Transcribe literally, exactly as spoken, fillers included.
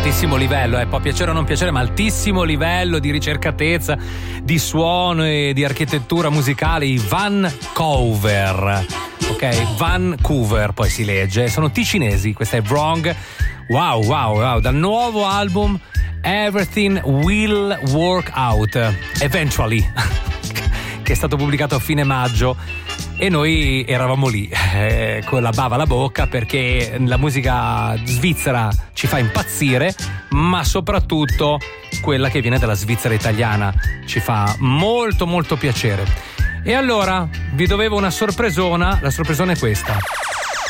altissimo livello, eh, può piacere o non piacere, ma altissimo livello di ricercatezza, di suono e di architettura musicale, i Vancouver, ok? Vancouver poi si legge, sono ticinesi, questa è Wrong. Wow, wow, wow, dal nuovo album Everything Will Work Out Eventually, che è stato pubblicato a fine maggio. E noi eravamo lì eh, con la bava alla bocca, perché la musica svizzera ci fa impazzire, ma soprattutto quella che viene dalla Svizzera italiana ci fa molto molto piacere. E allora vi dovevo una sorpresona, la sorpresona è questa.